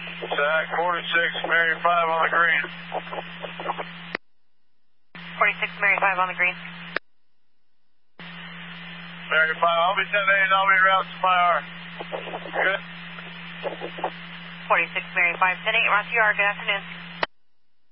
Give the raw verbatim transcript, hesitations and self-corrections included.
Zach, forty-six, Mary five on the green. forty-six, Mary five on the green. Mary five, I'll be ten eight, I'll be around to my R. Good. forty-six, Mary five, ten eight, Roger, good afternoon.